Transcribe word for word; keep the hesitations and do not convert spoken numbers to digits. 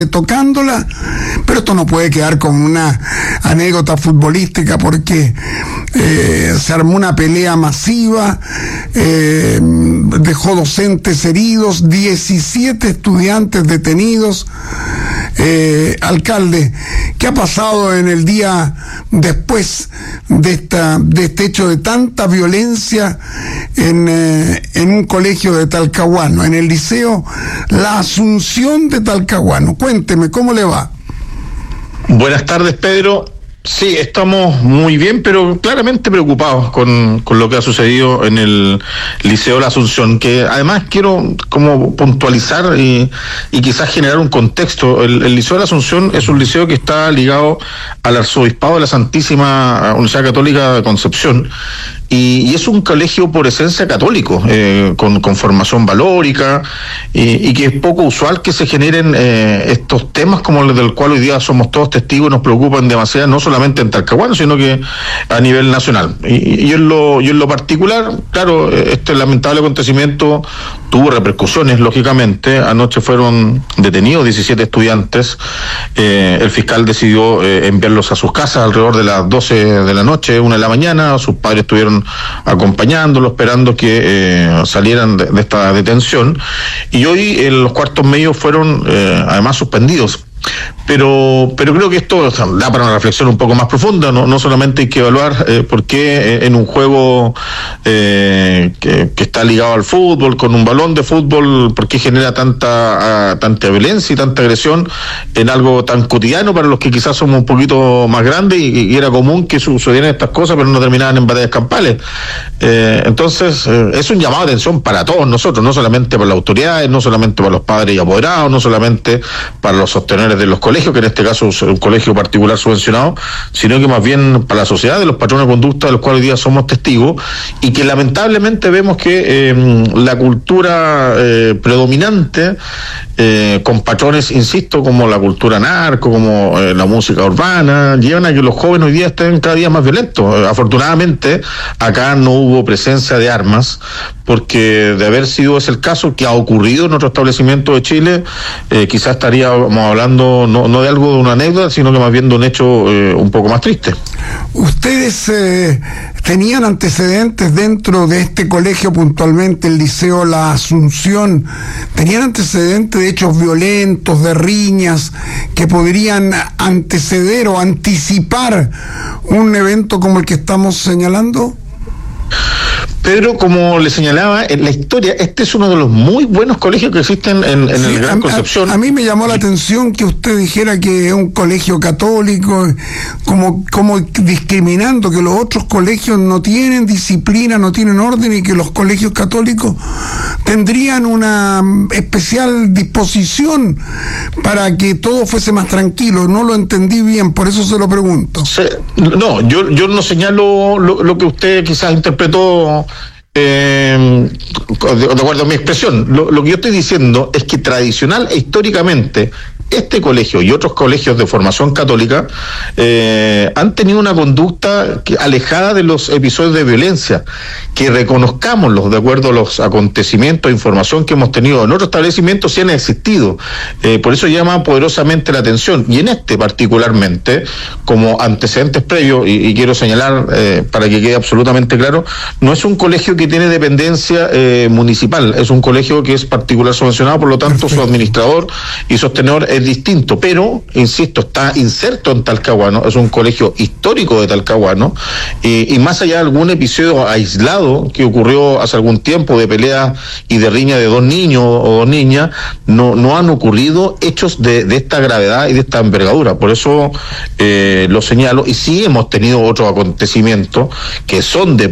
tocándola, pero esto no puede quedar como una anécdota futbolística porque eh, se armó una pelea masiva, eh, dejó docentes heridos, diecisiete estudiantes detenidos. Eh, alcalde, ¿qué ha pasado en el día después de esta de este hecho de tanta violencia en, eh, en un colegio de Talcahuano, en el liceo La Asunción de Talcahuano? Cuénteme, ¿cómo le va? Buenas tardes, Pedro. Sí, estamos muy bien, pero claramente preocupados con, con lo que ha sucedido en el Liceo La Asunción, que además quiero como puntualizar y, y quizás generar un contexto. El, el Liceo de La Asunción es un liceo que está ligado al Arzobispado de la Santísima Universidad Católica de Concepción, y, y es un colegio por esencia católico, eh, con, con formación valórica, y, y que es poco usual que se generen eh, estos temas como los del cual hoy día somos todos testigos y nos preocupan demasiado, no solamente en Talcahuano, sino que a nivel nacional. Y, y, en lo, y en lo particular, claro, este lamentable acontecimiento tuvo repercusiones, lógicamente. Anoche fueron detenidos diecisiete estudiantes. Eh, el fiscal decidió eh, enviarlos a sus casas alrededor de las doce de la noche, una de la mañana. Sus padres estuvieron acompañándolos, esperando que eh, salieran de, de esta detención. Y hoy eh, los cuartos medios fueron eh, además suspendidos. Pero pero creo que esto, o sea, da para una reflexión un poco más profunda. No, no solamente hay que evaluar eh, por qué en un juego eh, que, que está ligado al fútbol, con un balón de fútbol, por qué genera tanta, uh, tanta violencia y tanta agresión en algo tan cotidiano para los que quizás somos un poquito más grandes, y, y era común que sucedieran estas cosas, pero no terminaban en batallas campales. Eh, entonces, eh, es un llamado de atención para todos nosotros, no solamente para las autoridades, no solamente para los padres y apoderados, no solamente para los sostenedores de los colegios, que en este caso es un colegio particular subvencionado, sino que más bien para la sociedad, de los patrones de conducta de los cuales hoy día somos testigos, y que lamentablemente vemos que eh, la cultura eh, predominante, eh, con patrones, insisto, como la cultura narco, como eh, la música urbana, llevan a que los jóvenes hoy día estén cada día más violentos. Eh, afortunadamente, acá no hubo presencia de armas, porque de haber sido ese el caso que ha ocurrido en otro establecimiento de Chile, eh, quizás estaríamos hablando No, no de algo de una anécdota, sino que más bien de un hecho eh, un poco más triste. ¿Ustedes eh, tenían antecedentes dentro de este colegio, puntualmente el Liceo La Asunción? ¿Tenían antecedentes de hechos violentos, de riñas, que podrían anteceder o anticipar un evento como el que estamos señalando? Pedro, como le señalaba, en la historia, este es uno de los muy buenos colegios que existen en, en sí, el Gran a, Concepción. A, a mí me llamó la atención que usted dijera que es un colegio católico, como, como discriminando que los otros colegios no tienen disciplina, no tienen orden, y que los colegios católicos tendrían una especial disposición para que todo fuese más tranquilo. No lo entendí bien, por eso se lo pregunto. Sí, no, yo, yo no señalo lo, lo que usted quizás interpretó Eh, de, de acuerdo a mi expresión. Lo, lo que yo estoy diciendo es que tradicional e históricamente este colegio y otros colegios de formación católica eh, han tenido una conducta que, alejada de los episodios de violencia, que reconozcámoslos de acuerdo a los acontecimientos e información que hemos tenido en otros establecimientos, sí han existido. Eh, por eso llama poderosamente la atención, y en este particularmente, como antecedentes previos, y, y quiero señalar eh, para que quede absolutamente claro, no es un colegio que tiene dependencia eh, municipal, es un colegio que es particular subvencionado, por lo tanto su administrador y sostenedor es distinto, pero, insisto, está inserto en Talcahuano, es un colegio histórico de Talcahuano, eh, y más allá de algún episodio aislado que ocurrió hace algún tiempo de pelea y de riña de dos niños o dos niñas, no, no han ocurrido hechos de, de esta gravedad y de esta envergadura. Por eso eh, lo señalo, y sí hemos tenido otros acontecimientos que son de